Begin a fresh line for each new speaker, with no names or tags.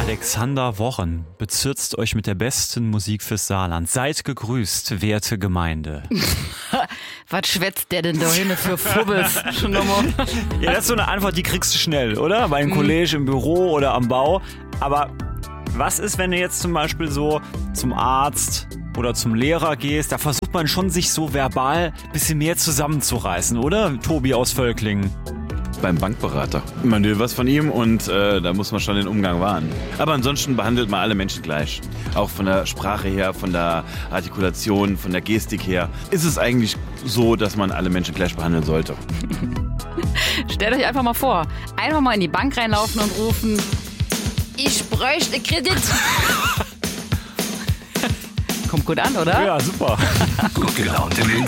Alexander Wochen bezirzt euch mit der besten Musik fürs Saarland. Seid gegrüßt, werte Gemeinde.
Was schwätzt der denn da hin für Fubbes? Schon nochmal.
Ja, das ist so eine Antwort, die kriegst du schnell, oder? Bei einem Kollege im Büro oder am Bau. Aber was ist, wenn du jetzt zum Beispiel so zum Arzt oder zum Lehrer gehst? Da versucht man schon, sich so verbal ein bisschen mehr zusammenzureißen, oder? Tobi aus Völklingen.
Beim Bankberater. Man will was von ihm und da muss man schon den Umgang wahren. Aber ansonsten behandelt man alle Menschen gleich. Auch von der Sprache her, von der Artikulation, von der Gestik her. Ist es eigentlich so, dass man alle Menschen gleich behandeln sollte.
Stellt euch einfach mal vor, einfach mal in die Bank reinlaufen und rufen, ich bräuchte Kredit. Kommt gut an, oder?
Ja, super.
Gut gelaunt in den